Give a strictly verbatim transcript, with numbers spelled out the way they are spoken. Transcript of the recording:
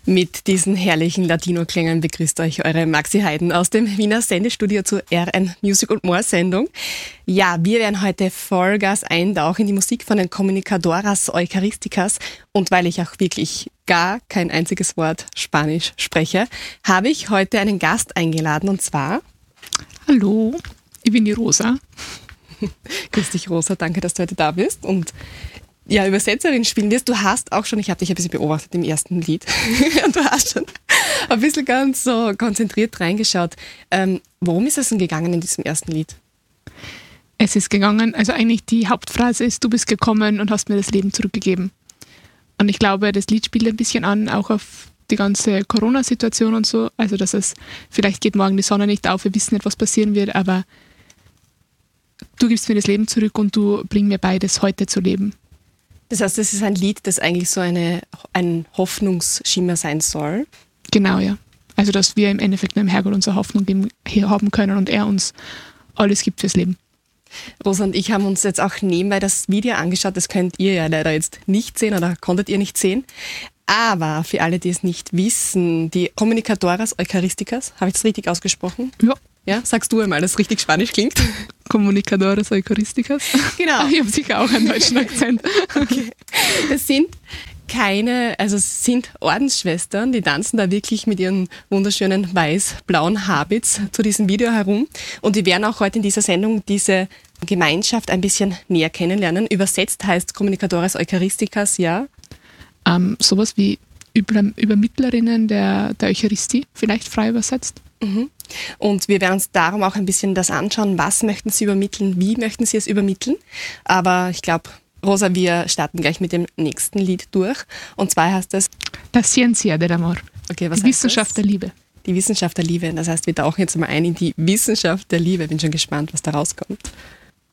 Mit diesen herrlichen Latino-Klängen begrüßt euch eure Maxi Heiden aus dem Wiener Sendestudio zur R N Music und More Sendung. Ja, wir werden heute Vollgas eintauchen in die Musik von den Comunicadoras Eucharisticas. Und weil ich auch wirklich gar kein einziges Wort Spanisch spreche, habe ich heute einen Gast eingeladen und zwar... Hallo, ich bin die Rosa. Grüß dich, Rosa, danke, dass du heute da bist und ja, Übersetzerin spielen wirst. Du hast auch schon, ich habe dich ein bisschen beobachtet im ersten Lied, und du hast schon ein bisschen ganz so konzentriert reingeschaut. Ähm, worum ist es denn gegangen in diesem ersten Lied? Es ist gegangen, also eigentlich die Hauptphrase ist, du bist gekommen und hast mir das Leben zurückgegeben. Und ich glaube, das Lied spielt ein bisschen an, auch auf die ganze Corona-Situation und so. Also, dass es, vielleicht geht morgen die Sonne nicht auf, wir wissen nicht, was passieren wird, aber du gibst mir das Leben zurück und du bringst mir beides, heute zu leben. Das heißt, das ist ein Lied, das eigentlich so eine, ein Hoffnungsschimmer sein soll? Genau, ja. Also, dass wir im Endeffekt nur im Herrgott unsere Hoffnung geben, hier haben können und er uns alles gibt fürs Leben. Rosa und ich haben uns jetzt auch nebenbei das Video angeschaut. Das könnt ihr ja leider jetzt nicht sehen oder konntet ihr nicht sehen. Aber für alle, die es nicht wissen, die Comunicadoras Eucharisticas, habe ich das richtig ausgesprochen? Ja. Ja, sagst du einmal, dass es richtig spanisch klingt. Comunicadoras Eucharisticas. Genau. Ich habe sicher auch einen deutschen Akzent. Okay. Das sind keine, also es sind Ordensschwestern, die tanzen da wirklich mit ihren wunderschönen weiß-blauen Habits zu diesem Video herum. Und die werden auch heute in dieser Sendung diese Gemeinschaft ein bisschen näher kennenlernen. Übersetzt heißt Comunicadoras Eucharisticas, ja. Ähm, sowas wie Über, Übermittlerinnen der, der Eucharistie, vielleicht frei übersetzt. Mhm. Und wir werden uns darum auch ein bisschen das anschauen, was möchten Sie übermitteln, wie möchten Sie es übermitteln. Aber ich glaube, Rosa, wir starten gleich mit dem nächsten Lied durch. Und zwar heißt es La Ciencia del Amor. Okay, was die Wissenschaft das? der Liebe. Die Wissenschaft der Liebe. Das heißt, wir tauchen jetzt mal ein in die Wissenschaft der Liebe. Bin schon gespannt, was da rauskommt.